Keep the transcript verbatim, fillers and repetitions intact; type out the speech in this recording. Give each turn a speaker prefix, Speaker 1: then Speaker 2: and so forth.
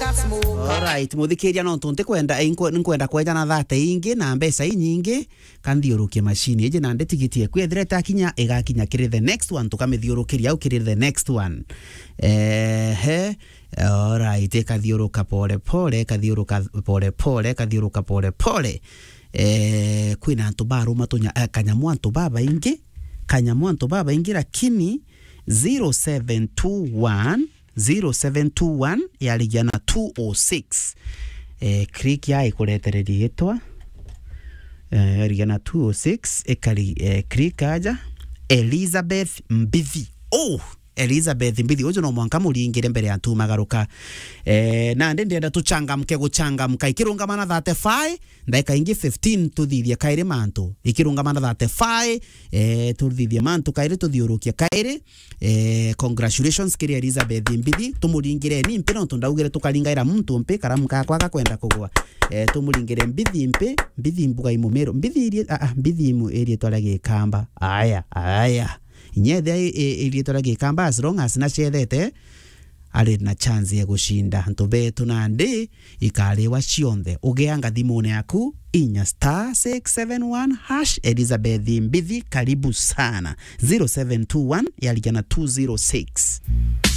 Speaker 1: Alright, muthikiria no tunte kwenda nkwenda kweja na thate ingi na mbesa inyingi kanthiurukie machine ije na ndetigitie kwethire ta kinya igakinya kiri the next one tukamithiurukiria au kiri the next one eh he alright ikathiuruka pole pole kathiuruka pole pole kathiuruka pole pole eh kwina antu baru matunya eh, kanyamu antu baba ingi kanyamu antu baba ingi lakini zero seven two one zero seven two one yaligana two oh six eh click ya ikuretereri etwa eh yaligana two oh six ekali eh, click aja Elizabeth Mbithi. Oh, Elizabeth Mbithi ojo no mwanka muringire mbere ya tu magaruka eh na ndende ndenda tuchangamke guchangamka ikirungamana thirty-five ndaika ingi fifteen tuthithia kaire mantu ikirungamana thirty-five eh tuthithia mantu kaire tuthiurukia kaire eh congratulations kiri Elizabeth Mbithi tumuringire ni mpe no tundaugire tukaringaira muntu mpe karamu kakwa gakwenda kugwa eh tumuringire Mbithi mpe Mbithi mbuga imumero Mbithi iri ah Mbithi imu eri twalage kamba aya aya nyethe irietwa gikamba as long as na chethete ari na chance ya gushinda ntu betu nandi ikariwa cionthe ugeanga thimune yaku inya star six seven one hash Elizabeth Mbithi karibu sana zero seven two one yaligana two oh six.